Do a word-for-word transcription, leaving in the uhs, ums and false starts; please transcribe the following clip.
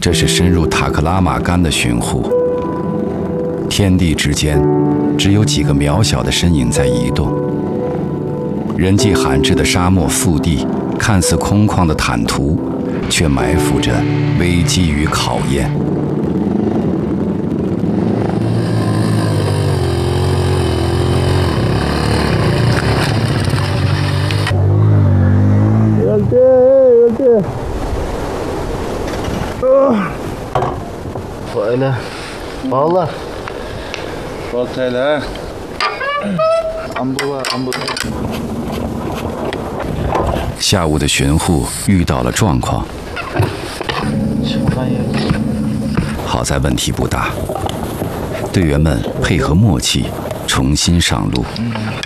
这是深入塔克拉玛干的巡护。天地之间，只有几个渺小的身影在移动。人迹罕至的沙漠腹地，看似空旷的坦途，却埋伏着危机与考验。 有劲，有劲！啊，坏了，爆了！爆开了！안 보여, 안 보여。 下午的巡护遇到了状况，好在问题不大，队员们配合默契，重新上路。